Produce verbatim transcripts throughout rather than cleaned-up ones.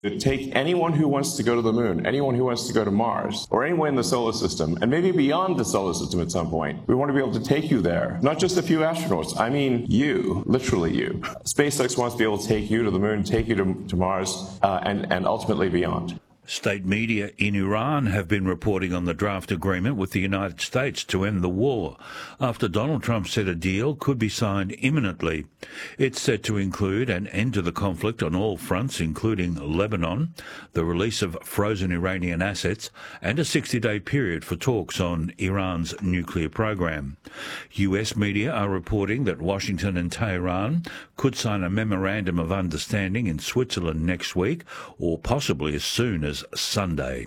To take anyone who wants to go to the moon, anyone who wants to go to Mars, or anywhere in the solar system, and maybe beyond the solar system at some point. We want to be able to take you there. Not just a few astronauts, I mean you, literally you. SpaceX wants to be able to take you to the moon, take you to, to Mars, uh, and, and ultimately beyond. State media in Iran have been reporting on the draft agreement with the United States to end the war, after Donald Trump said a deal could be signed imminently. It's set to include an end to the conflict on all fronts, including Lebanon, the release of frozen Iranian assets, and a sixty-day period for talks on Iran's nuclear program. U S media are reporting that Washington and Tehran could sign a memorandum of understanding in Switzerland next week, or possibly as soon as Sunday.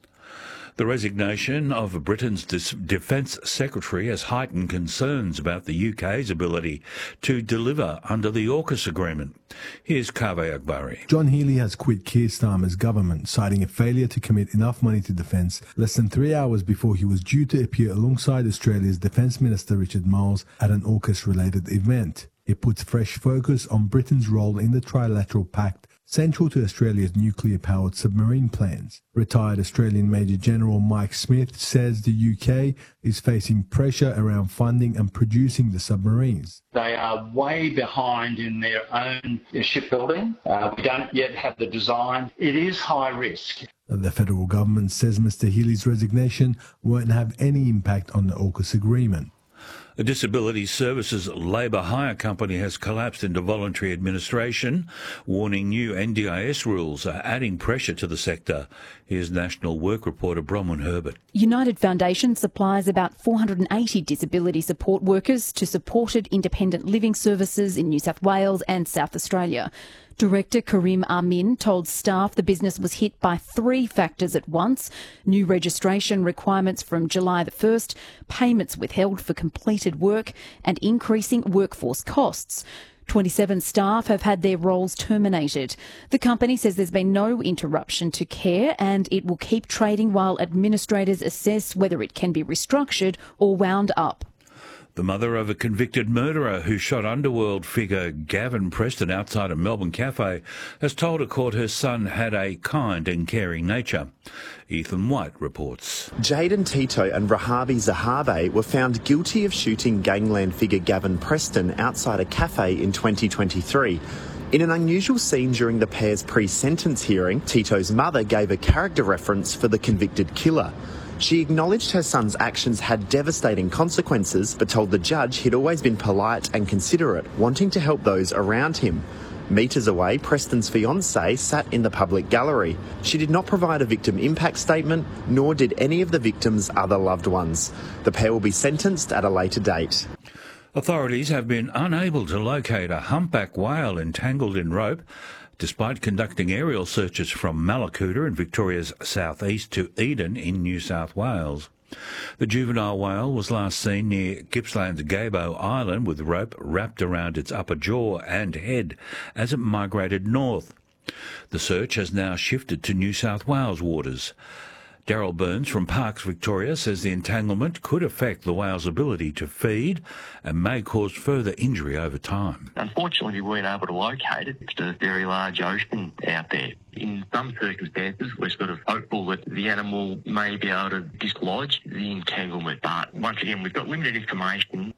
The resignation of Britain's Defence Secretary has heightened concerns about the U K's ability to deliver under the AUKUS agreement. Here's Kaveh Akbari. John Healey has quit Keir Starmer's government, citing a failure to commit enough money to defence less than three hours before he was due to appear alongside Australia's Defence Minister Richard Marles at an AUKUS-related event. It puts fresh focus on Britain's role in the Trilateral Pact, central to Australia's nuclear-powered submarine plans. Retired Australian Major General Mike Smith says the U K is facing pressure around funding and producing the submarines. They are way behind in their own shipbuilding. Uh, we don't yet have the design. It is high risk. The federal government says Mr Healey's resignation won't have any impact on the AUKUS agreement. A disability services labour hire company has collapsed into voluntary administration, warning new N D I S rules are adding pressure to the sector. Here's National Work reporter Bronwyn Herbert. United Foundation supplies about four hundred eighty disability support workers to supported independent living services in New South Wales and South Australia. Director Karim Amin told staff the business was hit by three factors at once: new registration requirements from July the first, payments withheld for completed work, and increasing workforce costs. twenty-seven staff have had their roles terminated. The company says there's been no interruption to care and it will keep trading while administrators assess whether it can be restructured or wound up. The mother of a convicted murderer who shot Underworld figure Gavin Preston outside a Melbourne cafe has told a court her son had a kind and caring nature. Ethan White reports. Jaden Tito and Rahabi Zahabe were found guilty of shooting gangland figure Gavin Preston outside a cafe in twenty twenty-three. In an unusual scene during the pair's pre-sentence hearing, Tito's mother gave a character reference for the convicted killer. She acknowledged her son's actions had devastating consequences, but told the judge he'd always been polite and considerate, wanting to help those around him. Metres away, Preston's fiancée sat in the public gallery. She did not provide a victim impact statement, nor did any of the victim's other loved ones. The pair will be sentenced at a later date. Authorities have been unable to locate a humpback whale entangled in rope, despite conducting aerial searches from Mallacoota in Victoria's southeast to Eden in New South Wales. The juvenile whale was last seen near Gippsland's Gabo Island with rope wrapped around its upper jaw and head as it migrated north. The search has now shifted to New South Wales waters. Daryl Burns from Parks Victoria says the entanglement could affect the whale's ability to feed and may cause further injury over time. Unfortunately, we weren't able to locate it. It's a very large ocean out there. In some circumstances, we're sort of hopeful that the animal may be able to dislodge the entanglement. But once again, we've got limited information.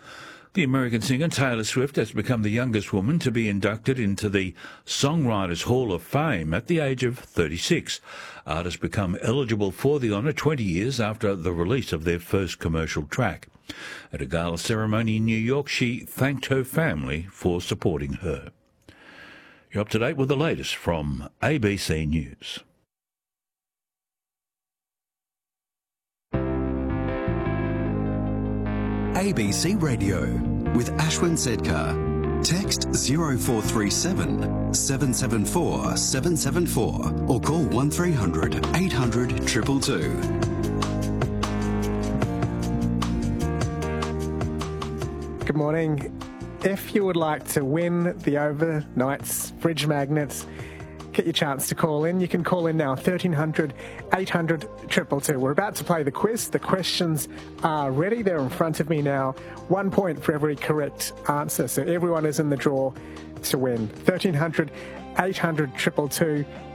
The American singer Taylor Swift has become the youngest woman to be inducted into the Songwriters Hall of Fame at the age of thirty-six. Artists become eligible for the honour twenty years after the release of their first commercial track. At a gala ceremony in New York, she thanked her family for supporting her. You're up to date with the latest from A B C News. A B C Radio with Ashwin Sedkar. Text zero four three seven, seven seven four, seven seven four or call one three hundred, eight hundred, two two two. Good morning. If you would like to win the overnights fridge magnets, get your chance to call in. You can call in now, thirteen hundred, eight hundred, two two two. We're about to play the quiz. The questions are ready. They're in front of me now. One point for every correct answer. So everyone is in the draw to win. thirteen hundred, eight hundred, two two two.